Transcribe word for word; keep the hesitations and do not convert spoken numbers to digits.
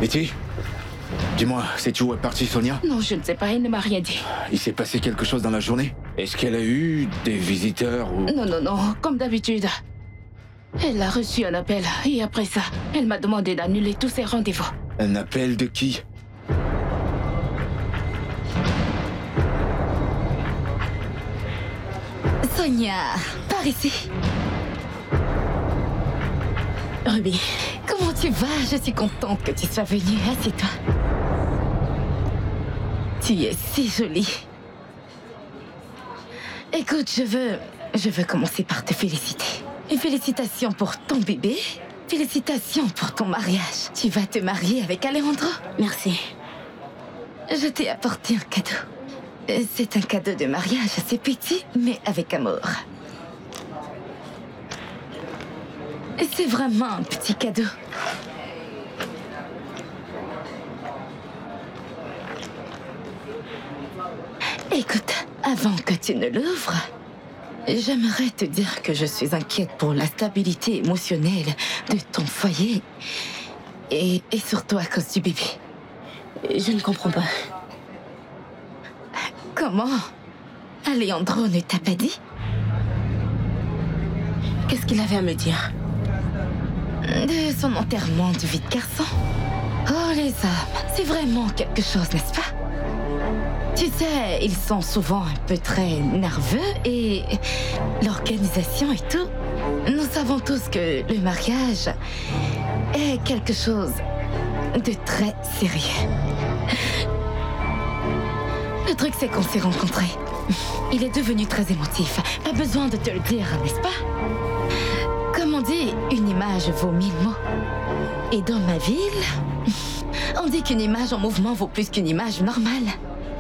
Letty, dis-moi, sais-tu où est partie Sonia? Non, je ne sais pas, elle ne m'a rien dit. Il s'est passé quelque chose dans la journée? Est-ce qu'elle a eu des visiteurs ou... Non, non, non, comme d'habitude. Elle a reçu un appel et après ça, elle m'a demandé d'annuler tous ses rendez-vous. Un appel de qui? Sonia, par ici. Ruby, comment tu vas? Je suis contente que tu sois venue. Assieds-toi. Tu es si jolie. Écoute, je veux... Je veux commencer par te féliciter. Et félicitations pour ton bébé. Félicitations pour ton mariage. Tu vas te marier avec Alejandro. Merci. Je t'ai apporté un cadeau. C'est un cadeau de mariage assez petit, mais avec amour. C'est vraiment un petit cadeau. Écoute, avant que tu ne l'ouvres, j'aimerais te dire que je suis inquiète pour la stabilité émotionnelle de ton foyer. Et, et surtout à cause du bébé. Je ne comprends pas. Comment? Alejandro ne t'a pas dit? Qu'est-ce qu'il avait à me dire? De son enterrement de vie de garçon. Oh, les hommes, c'est vraiment quelque chose, n'est-ce pas? Tu sais, ils sont souvent un peu très nerveux et l'organisation et tout. Nous savons tous que le mariage est quelque chose de très sérieux. Le truc, c'est qu'on s'est rencontrés. Il est devenu très émotif. Pas besoin de te le dire, n'est-ce pas? Comme on dit, une image vaut mille mots. Et dans ma ville, on dit qu'une image en mouvement vaut plus qu'une image normale.